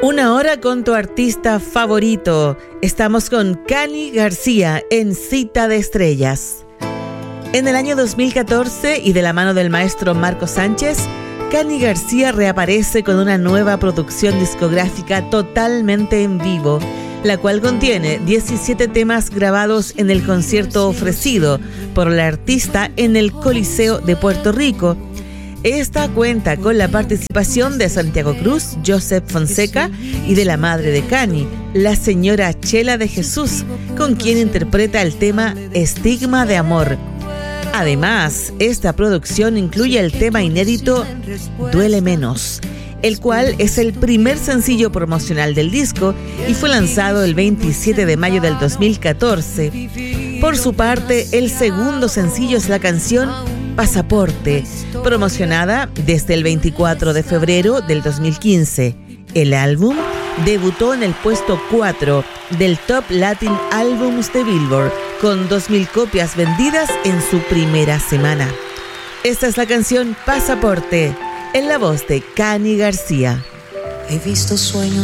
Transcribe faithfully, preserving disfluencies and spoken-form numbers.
Una hora con tu artista favorito. Estamos con Cani García en Cita de Estrellas. En el año dos mil catorce y de la mano del maestro Marco Sánchez, Cani García reaparece con una nueva producción discográfica totalmente en vivo, la cual contiene diecisiete temas grabados en el concierto ofrecido por la artista en el Coliseo de Puerto Rico. Esta cuenta con la participación de Santiago Cruz, Joseph Fonseca y de la madre de Cani, la señora Chela de Jesús, con quien interpreta el tema Estigma de Amor. Además, esta producción incluye el tema inédito Duele Menos, el cual es el primer sencillo promocional del disco y fue lanzado el veintisiete de mayo del dos mil catorce. Por su parte, el segundo sencillo es la canción Pasaporte, promocionada desde el veinticuatro de febrero del dos mil quince. El álbum debutó en el puesto cuatro del Top Latin Albums de Billboard, con dos mil copias vendidas en su primera semana. Esta es la canción Pasaporte, en la voz de Cani García. He visto sueños